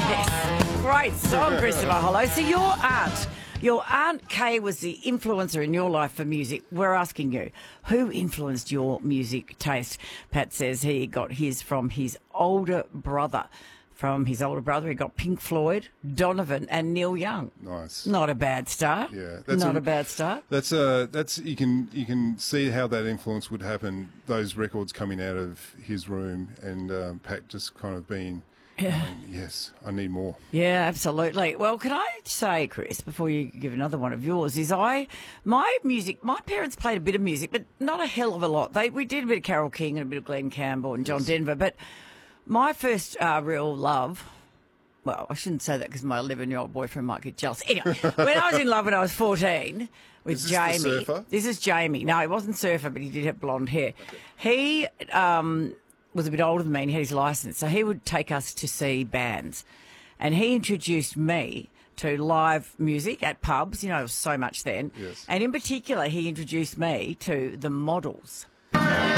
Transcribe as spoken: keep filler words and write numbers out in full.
Yes. Great song, Christopher Hollow. So your aunt, your Aunt Kay was the influencer in your life for music. We're asking you, who influenced your music taste? Pat says he got his from his older brother. From his older brother, he got Pink Floyd, Donovan, and Neil Young. Nice. Not a bad start. Yeah, that's not a, a bad start. That's uh that's you can you can see how that influence would happen. Those records coming out of his room, and um, Pat just kind of being, Yeah. going, yes, I need more. Yeah, absolutely. Well, can I say, Chris, before you give another one of yours, is I, my music, my parents played a bit of music, but not a hell of a lot. They We did a bit of Carole King and a bit of Glenn Campbell and John Yes. Denver, but my first uh, real love, well, I shouldn't say that because my eleven-year-old boyfriend might get jealous. Anyway, when I was in love when I was fourteen with Is this Jamie. the surfer? This is Jamie. No, he wasn't surfer, but he did have blonde hair. He um, was a bit older than me and he had his licence, so he would take us to see bands. And he introduced me to live music at pubs. You know, there was so much then. Yes. And in particular, he introduced me to the Models.